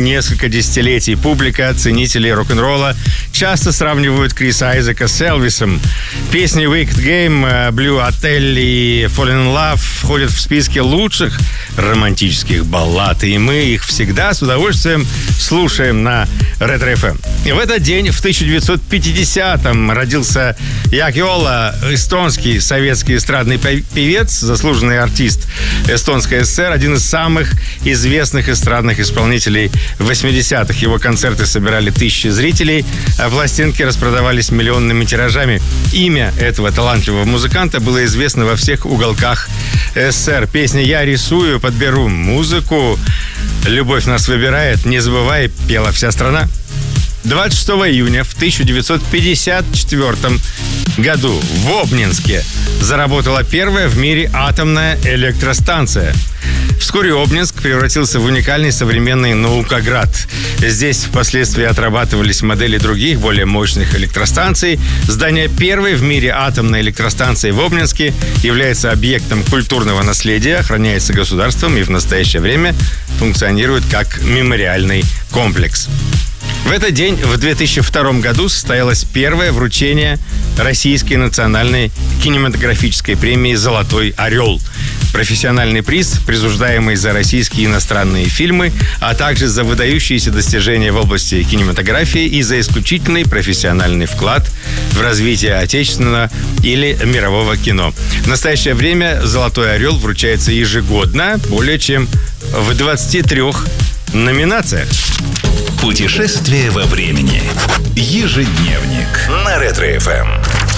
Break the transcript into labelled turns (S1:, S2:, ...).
S1: несколько десятилетий. Публика, ценители рок-н-ролла часто сравнивают Криса Айзека с Элвисом. Песни Wicked Game, Blue Hotel и Falling in Love входят в списки лучших романтических баллад. И мы их всегда с удовольствием слушаем на Ретро FM. И в этот день, в 1950-м, родился Яки Олла, эстонский советский эстрадный певец, заслуженный артист Эстонской ССР, один из самых известных эстрадных исполнителей 80-х. Его концерты собирали тысячи зрителей, а пластинки распродавались миллионными тиражами. Имя этого талантливого музыканта было известно во всех уголках СССР. Песня «Я рисую, подберу музыку», «Любовь нас выбирает», «Не забывай» пела вся страна. 26 июня в 1954 году в Обнинске заработала первая в мире атомная электростанция. Вскоре Обнинск превратился в уникальный современный наукоград. Здесь впоследствии отрабатывались модели других, более мощных электростанций. Здание первой в мире атомной электростанции в Обнинске является объектом культурного наследия, охраняется государством и в настоящее время функционирует как мемориальный комплекс. В этот день, в 2002 году, состоялось первое вручение Российской национальной кинематографической премии «Золотой орел». Профессиональный приз, присуждаемый за российские и иностранные фильмы, а также за выдающиеся достижения в области кинематографии и за исключительный профессиональный вклад в развитие отечественного или мирового кино. В настоящее время «Золотой орел» вручается ежегодно более чем в 23 номинациях.
S2: Путешествие во времени. Ежедневник на Ретро FM.